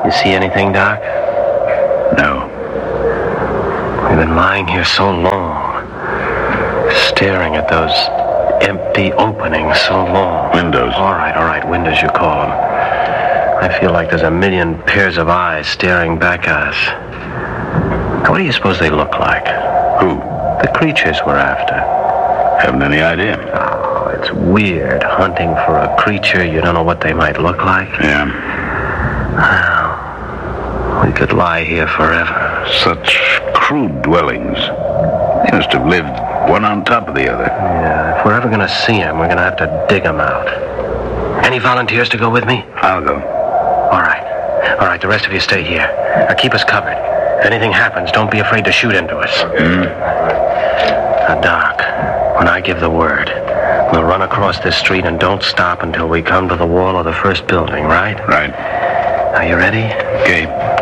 You see anything, Doc? No. We've been lying here so long, staring at those empty openings so long. Windows. All right, windows you call them. I feel like there's a million pairs of eyes staring back at us. Now, what do you suppose they look like? Who? The creatures we're after. Haven't any idea. Oh, it's weird, hunting for a creature you don't know what they might look like. Yeah. Well, we could lie here forever. Such crude dwellings. They must have lived one on top of the other. Yeah, if we're ever going to see them, we're going to have to dig them out. Any volunteers to go with me? I'll go. All right, the rest of you stay here. Now keep us covered. If anything happens, don't be afraid to shoot into us. Now, Doc, when I give the word, we'll run across this street and don't stop until we come to the wall of the first building, right? Right. Are you ready? Okay.